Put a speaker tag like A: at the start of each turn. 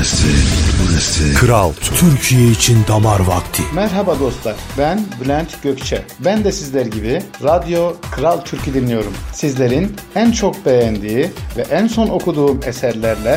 A: Burası Kral Türkiye için damar vakti.
B: Merhaba dostlar, ben Bülent Gökçe. Ben de sizler gibi Radyo Kral Türk'ü dinliyorum. Sizlerin en çok beğendiği ve en son okuduğum eserlerle